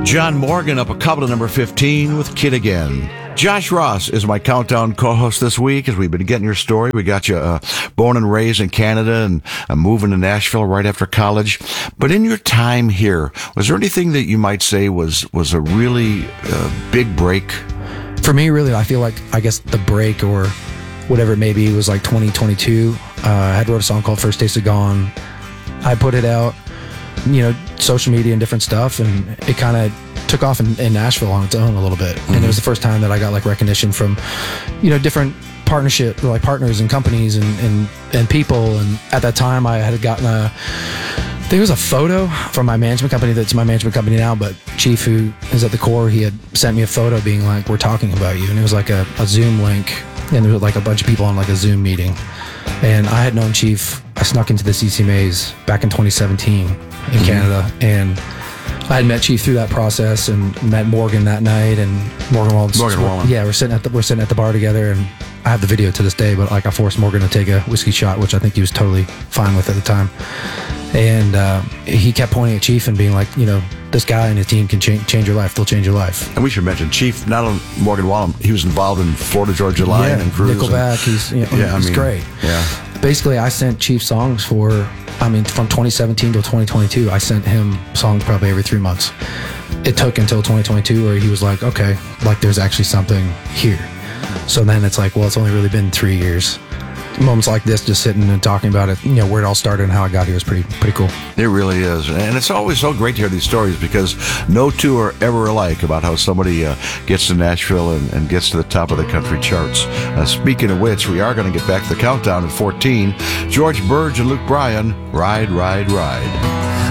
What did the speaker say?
John Morgan up a couple to number 15 with Kid Again. Josh Ross is my countdown co-host this week as we've been getting your story. We got you born and raised in Canada and moving to Nashville right after college. But in your time here, was there anything that you might say was a really big break? For me, really, I feel like, I guess the break or whatever it may be was like 2022. I had wrote a song called First Taste of Gone. I put it out, social media and different stuff, and it kind of took off in Nashville on its own a little bit. Mm-hmm. And it was the first time that I got like recognition from, different partners and companies and people. And at that time I had gotten there was a photo from my management company that's my management company now, but Chief, who is at the core, he had sent me a photo being like, we're talking about you. And it was like a Zoom link, and there was like a bunch of people on like a Zoom meeting. And I had known Chief, I snuck into the CCMAs back in 2017 in Canada, and I had met Chief through that process and met Morgan that night, and Morgan Wallen. Yeah, we're sitting at the bar together, and I have the video to this day, but like I forced Morgan to take a whiskey shot, which I think he was totally fine with at the time. And he kept pointing at Chief and being like, this guy and his team can change your life. They'll change your life. And we should mention Chief, not only Morgan Wallen, he was involved in Florida Georgia Line and Cruise. Nickelback. He's great. Yeah. Basically, I sent Chief songs from 2017 till 2022. I sent him songs probably every 3 months. It took until 2022 where he was like, okay, like there's actually something here. So then it's like, well, it's only really been 3 years. Moments like this, just sitting and talking about it, where it all started and how I got here is pretty cool. It really is. And it's always so great to hear these stories because no two are ever alike about how somebody gets to Nashville and gets to the top of the country charts. Speaking of which, we are going to get back to the countdown at 14. George Burge and Luke Bryan, Ride, Ride, Ride.